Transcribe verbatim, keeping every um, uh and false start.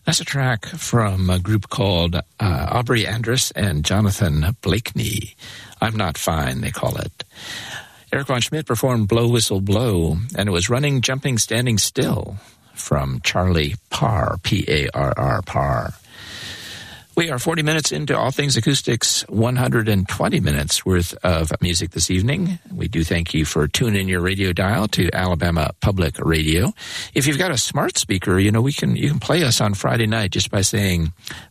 That's a track from a group called uh, Aubrey Andrus and Jonathan Blakeney. I'm Not Fine, they call it. Eric Von Schmidt performed Blow, Whistle, Blow, and it was Running, Jumping, Standing Still from Charlie Parr, P A R R, Parr. We are forty minutes into All Things Acoustics, one hundred twenty minutes worth of music this evening. We do thank you for tuning your radio dial to Alabama Public Radio. If you've got a smart speaker, you know, we can you can play us on Friday night just by saying